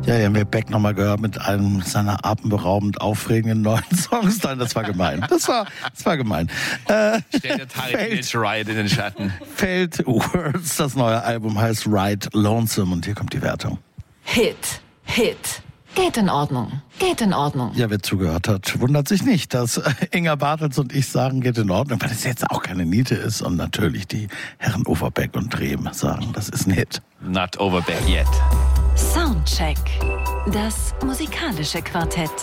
Ja, hier haben wir Beck nochmal gehört mit einem seiner atemberaubend aufregenden neuen Songs. Nein, das war gemein. Das war gemein. Stellt der Tarek Ride in den Schatten. Failed Words, das neue Album heißt Ride Lonesome und hier kommt die Wertung. Hit. Geht in Ordnung. Ja, wer zugehört hat, wundert sich nicht, dass Inga Bartels und ich sagen, geht in Ordnung, weil das jetzt auch keine Niete ist. Und natürlich die Herren Overbeck und Drehm sagen, das ist ein Hit. Not Overbeck yet. Soundcheck. Das musikalische Quartett.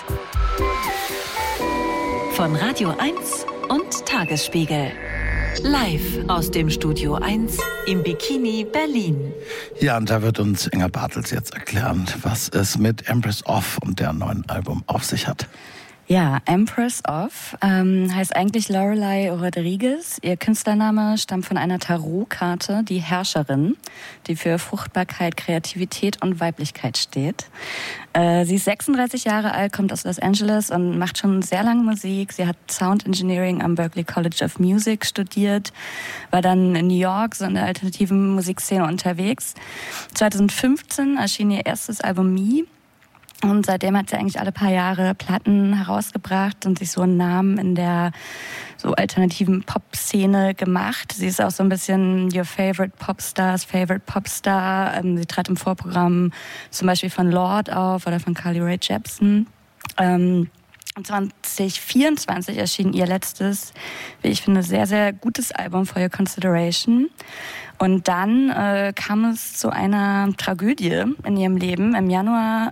Von Radio 1 und Tagesspiegel. Live aus dem Studio 1 im Bikini Berlin. Ja, und da wird uns Inga Bartels jetzt erklären, was es mit Empress of und deren neuen Album auf sich hat. Ja, Empress of heißt eigentlich Lorelei Rodriguez. Ihr Künstlername stammt von einer Tarotkarte, die Herrscherin, die für Fruchtbarkeit, Kreativität und Weiblichkeit steht. Sie ist 36 Jahre alt, kommt aus Los Angeles und macht schon sehr lange Musik. Sie hat Sound Engineering am Berklee College of Music studiert, war dann in New York so in der alternativen Musikszene unterwegs. 2015 erschien ihr erstes Album Me. Und seitdem hat sie eigentlich alle paar Jahre Platten herausgebracht und sich so einen Namen in der so alternativen Pop-Szene gemacht. Sie ist auch so ein bisschen your favorite Popstar. Sie trat im Vorprogramm zum Beispiel von Lorde auf oder von Carly Rae Jepsen. 2024 erschien ihr letztes, wie ich finde, sehr, sehr gutes Album For Your Consideration. Und dann kam es zu einer Tragödie in ihrem Leben. Im Januar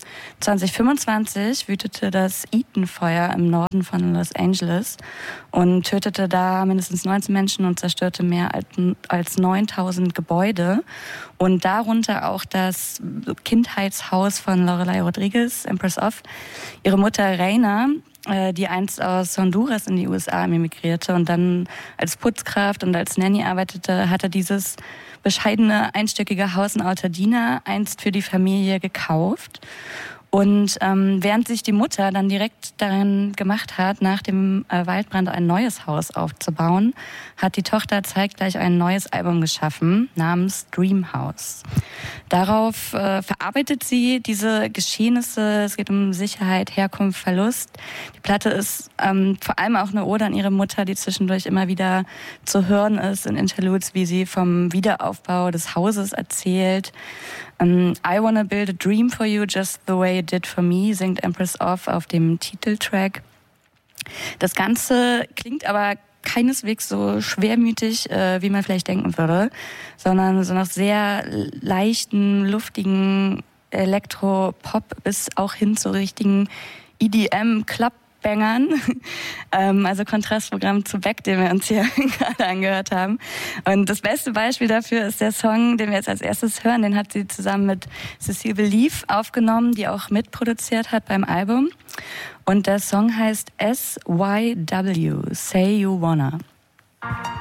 2025 wütete das Eaton-Feuer im Norden von Los Angeles und tötete da mindestens 19 Menschen und zerstörte mehr als 9000 Gebäude. Und darunter auch das Kindheitshaus von Lorelei Rodriguez, Empress of. Ihre Mutter Reina, die einst aus Honduras in die USA emigrierte und dann als Putzkraft und als Nanny arbeitete, hatte dieses bescheidene einstöckige Haus in Altadena einst für die Familie gekauft. Und während sich die Mutter dann direkt daran gemacht hat, nach dem Waldbrand ein neues Haus aufzubauen, hat die Tochter zeitgleich ein neues Album geschaffen namens Dream House. Darauf verarbeitet sie diese Geschehnisse. Es geht um Sicherheit, Herkunft, Verlust. Die Platte ist vor allem auch eine Ode an ihre Mutter, die zwischendurch immer wieder zu hören ist in Interludes, wie sie vom Wiederaufbau des Hauses erzählt. I wanna build a dream for you just the way you did for me, singt Empress of auf dem Titeltrack. Das Ganze klingt aber keineswegs so schwermütig, wie man vielleicht denken würde, sondern so nach sehr leichten, luftigen Elektro-Pop bis auch hin zu richtigen EDM-Club-Bangern. Also Kontrastprogramm zu Beck, den wir uns hier gerade angehört haben. Und das beste Beispiel dafür ist der Song, den wir jetzt als erstes hören. Den hat sie zusammen mit Cecile Believe aufgenommen, die auch mitproduziert hat beim Album. Und der Song heißt SYW, Say You Wanna.